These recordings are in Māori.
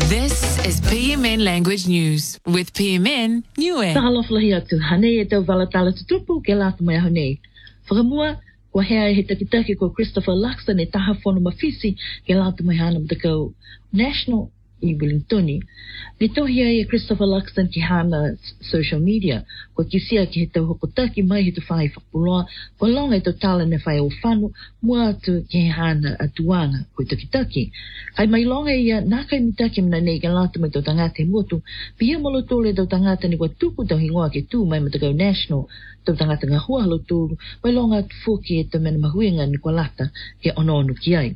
This is PMN Language News with PMN Niue. Tahaloflahi atu, hane e tau walatala tutupu ke lata mai hone. Whakamua, kua hea he takitaki ko Christopher Luxon e taha whono mawhisi ke lata mai hana mtakau National I Wellingtoni. Ne tohi ai e Christopher Luxon ki hana social media, ko kisia ki he tau hokotaki mai he tu whai whakpuloa, ko longa e tau tala ne whai o whanu, mua atu ki he hana atuanga ko takitaki. Kai mai longa ia nā kai mitaki mna nei ke lata mai tau tangata he motu, pia molo tole tau tangata ni kua tuku tau hingoa ke tū mai matakau National, tau tangata ngā hua halo tūru, mai longa atu fuki e tau mena mahuinga ni kua lata ke ono ki ai.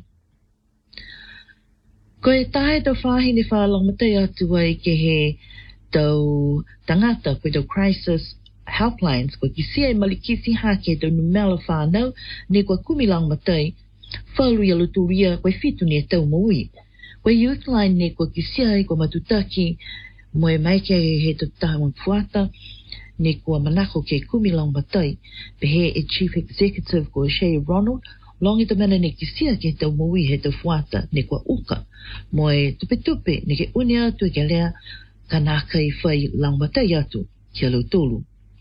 Ko e tahe tau whahi ne whaalong matai atu ai ke he tau tangata koe tau crisis helplines ko kisia e malikisi hake tau numela whanau ne kua kumilang matai whauru ia luturia koe fitu ne tau maui. Koe youth line ne kua kisia e kua matutaki moe maike he tau taha fuata ne kua manako ke kumilang matai pe he e chief executive ko Shay Ronald longi te mena ne kisia ke tau maui he tau fuata ne kua uka moe tupe ne ke une atu ke lea kanaka I whai langmatai atu ki alau tolu.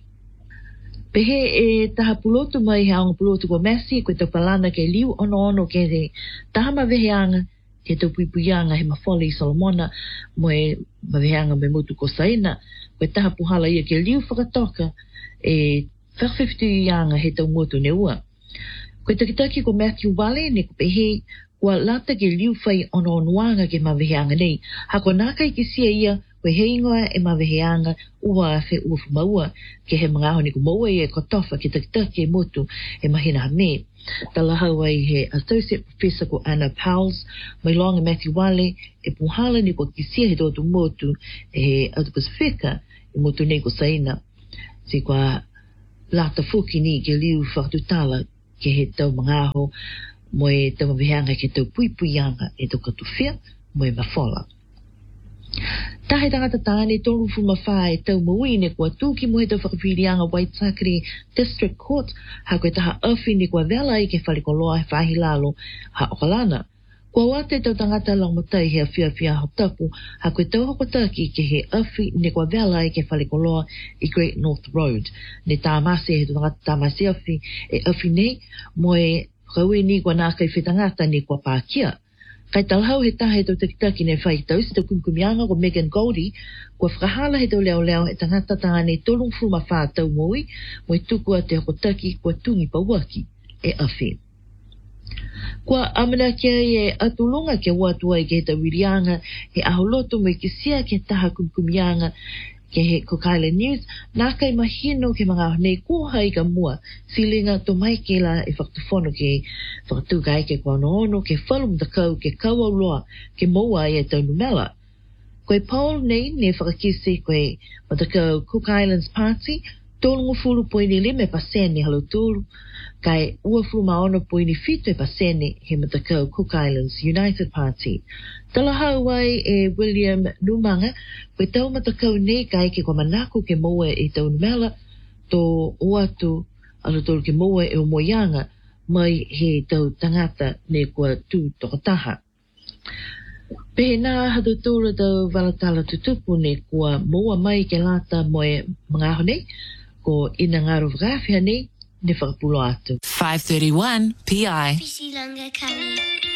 Pehe e taha pulotu mai he aonga pulotu kua Messi koe tau palana ke liu ono ke re taha maweheanga ke tau puipuianga he mawhole I Solomona moe maweheanga me mutu ko Saina koe taha puhala ia ke liu whakatoka e whakawhiwhituianga he tau motu ne ua. Koe takitaki ko Matthew Wale ne ko pehe kua lata ke liu whai ono-onuanga ke maweheanga nei. Hako nākai ki sia ia koe he ingoa e maweheanga ua awhe ua whumaua ke he mga aho ni ko maua e kotofa ke takitaki e motu e mahina me. Tala hau ai he Associate Professor ko Anna Powles, mai longa Matthew Wale e puhala ni ko ki sia he tōtu motu e he Auto Pasifika e motu nei ko Saina. Si kua lata fuki ni ke liu whakatutala ke he tau mga aho moe tau maweheanga ke tau puipuianga e tau katufia moe mawhola. Tahe tangata tāne tonu fumawha e tau maui ne kua tūki moe tau whakawhirianga Waitakere District Court ha koe taha awhi ne kua vela I ke whalikoloa he whahilalo ha okalana. Kua wate tau tangata langmatai he awhia hotapu ha koe tau hokotaki ke he awhi ne kua vela I ke whalikoloa I Great North Road. Ne tāmase he tangata tāmase awhi e awhi nei moe kaue ni kua nākai whetangata ni kua pākia. Kai talhau he tahe tau takitaki ne whai tau si tau kumkumianga ko Megan Goldie, kua whakahala he tau leo e tangata tāne tolung fuma whā tau moe, moe tukua te hokotaki kua tungi pauaki e awhi. Kua amana kia e atulunga ke watua I ke he tau wirianga, he aholoto moe ke sia ke taha kumkumianga, ke he Cook Island News, nākai mahino ke mga nei kuha I ka mua, silinga to mai ke la e whakatufono ke whakatuka ai ke kua ono ke whalum takau ke kauauloa ke moa I e tau numela. Koe Paul nei ne whakakise koe matakau Cook Islands Party, tolungu fulu poini 5% halo tolu, kai ua fulu maono poini 7% he matakau Cook Islands United Party. Tala hau ai e William Numanga, koe tau matakau nei kai ke kua manako ke moe e tau numela, to oatu alo tolu ke moe e o moianga, mai he tau tangata ne kua tū tokotaha. Pehe nā hatu tūra tau walatala tutupu ne kua moa mai ke lata moe mga aho nei, ko ina ngaro whakawhia nei, ne whakapulo atu. 531 PI. Pisi langa kari.